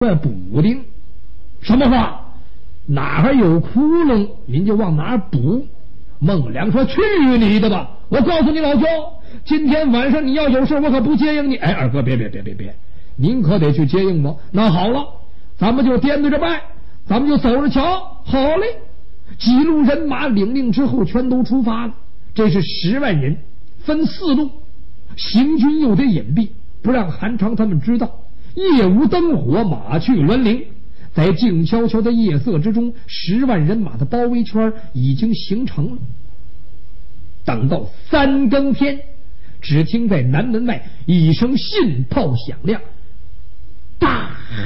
补丁。什么话？哪儿有窟窿您就往哪儿补。孟良说：“去你的吧！我告诉你老舅，今天晚上你要有事，我可不接应你。”哎，二哥，别，您可得去接应我。那好了，咱们就颠对着拜，咱们就走着瞧。好嘞！几路人马领令之后，全都出发了。这是10万人，分4路，行军又得隐蔽，不让韩昌他们知道。夜无灯火，马去銮铃。在静悄悄的夜色之中，10万人马的包围圈已经形成了。等到3更天，只听在南门外一声信炮响亮，大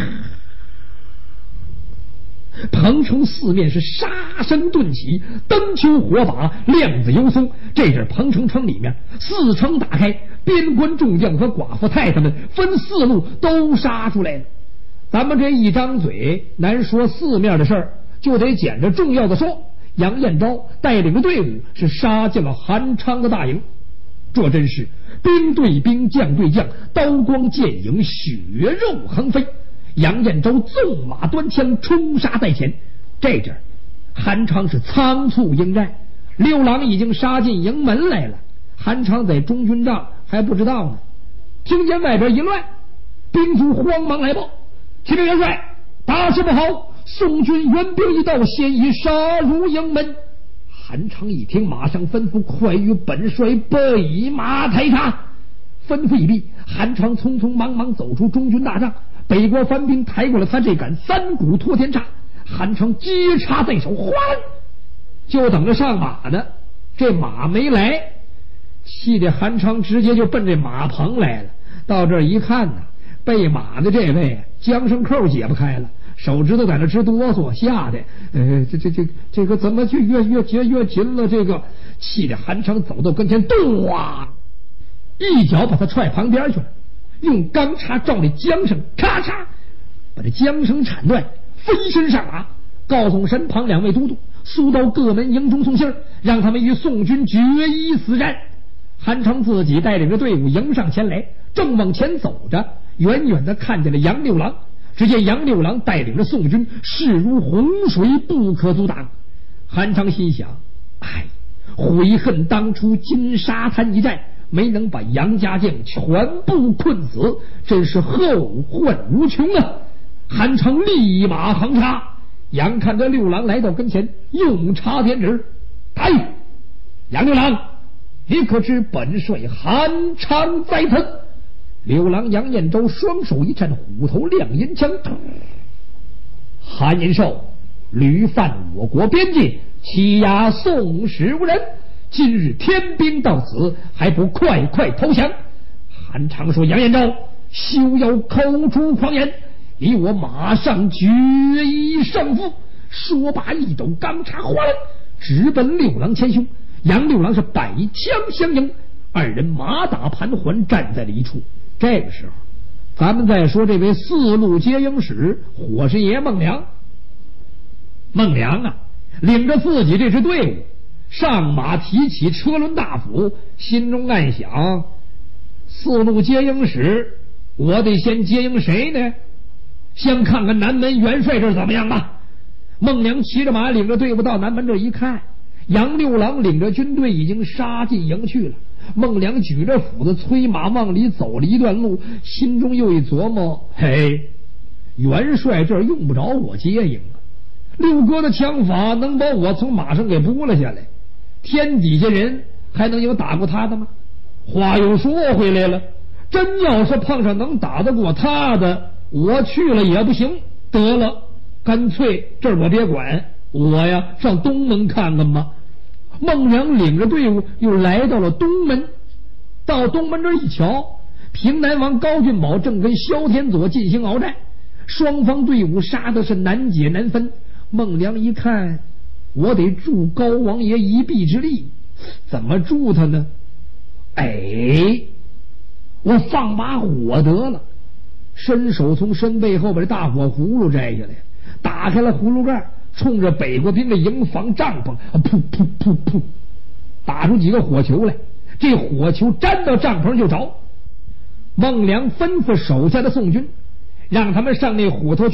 彭城四面是杀声顿起，灯球火把，亮子游松。这阵彭城城里面4城打开，边关众将和寡妇太太们分4路都杀出来了。咱们这一张嘴难说4面的事儿，就得捡着重要的说。杨彦昭带领着队伍是杀进了韩昌的大营，这真是兵对兵，将对将，刀光剑影，血肉横飞。杨彦昭纵马端枪，冲杀在前。这阵韩昌是仓促应战，6郎已经杀进营门来了。韩昌在中军帐还不知道呢，听见外边一乱，兵卒慌忙来报：“启禀元帅，大事不好！宋军援兵一到，先已杀入营门。”韩昌一听，马上吩咐：“快与本帅备马抬查。”吩咐一毕，韩昌匆匆忙忙走出中军大帐，北国番兵抬过了他这杆3股拖天叉，韩昌接叉在手，哗，就等着上马呢。这马没来，气得韩昌直接就奔这马棚来了。到这儿一看呢，备马的这位缰绳扣解不开了，手指头在那直哆嗦，吓得这个怎么就越结越紧了？这个气得韩昌走到跟前，咚，一脚把他踹旁边去了，用钢叉照那缰绳，咔嚓把这缰绳铲断，飞身上马，告诉身旁2位都督速到各门营中送信，让他们与宋军决一死战。韩昌自己带领着队伍迎上前来，正往前走着，远远的看见了杨六郎。只见杨六郎带领着宋军势如洪水，不可阻挡。韩昌心想：哎，悔恨当初金沙滩一战没能把杨家将全部困死，真是后患无穷啊！韩昌立马横插，眼看着六郎来到跟前，用插点指：“哎，杨六郎，你可知本帅韩昌在此？”六郎杨彦昭双手一颤，虎头亮银枪：“韩延寿屡犯我国边界，欺压宋史无人，今日天兵到此，还不快快投降？”韩昌说：“杨彦昭，休要口出狂言，你我马上决一胜负。”说罢一抖钢叉，哗啦直奔六郎前胸。杨六郎是摆枪相迎，二人马打盘桓，站在了一处。这个时候咱们再说这位4路接应使火神爷孟良。孟良啊，领着自己这支队伍上马，提起车轮大斧，心中暗想：4路接应使，我得先接应谁呢？先看看南门元帅这怎么样吧。孟良骑着马领着队伍到南门这一看，杨六郎领着军队已经杀进营去了。孟良举着斧子催马往里走了一段路，心中又一琢磨：嘿，元帅这儿用不着我接应啊，六哥的枪法能把我从马上给拨了下来，天底下人还能有打过他的吗？话又说回来了，真要是碰上能打得过他的，我去了也不行。得了，干脆这儿我别管，我呀上东门看看吧。孟良领着队伍又来到了东门，到东门这一瞧，平南王高俊宝正跟萧天佐进行鏖战，双方队伍杀的是难解难分。孟良一看，我得助高王爷一臂之力，怎么助他呢？哎，我放把火得了，伸手从身背后把这大火葫芦摘下来，打开了葫芦盖，冲着北国兵的营房帐篷噗噗噗噗打出几个火球来，这火球沾到帐篷就着。孟良吩咐手下的宋军让他们上那虎头